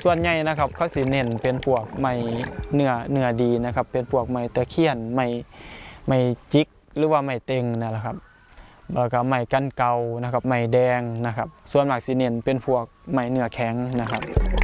ส่วนใหญ่นะครับเขาสิเน้นเป็นพวกไม้เนื้อดีนะครับเป็นพวกไม้ตะเคียนไม้จิกหรือว่าไม้เต็งนั่นแหละครับแล้วก็ไม้กันเก่านะครับไม้แดงนะครับส่วนมากสิเน้นเป็นพวกไม้เนื้อแข็งนะครับ